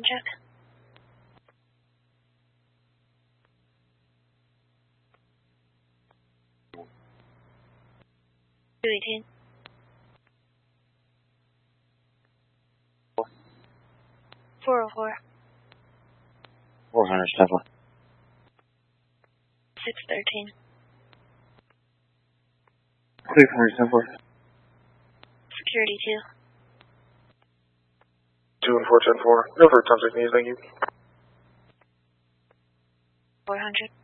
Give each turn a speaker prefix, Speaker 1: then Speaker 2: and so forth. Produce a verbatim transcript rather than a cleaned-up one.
Speaker 1: check. two eighteen. four oh four.
Speaker 2: four hundred, step one.
Speaker 1: six thirteen.
Speaker 2: six hundred, step four.
Speaker 1: Security two.
Speaker 3: two and four ten four. No further contact needed, thank you.
Speaker 1: four hundred.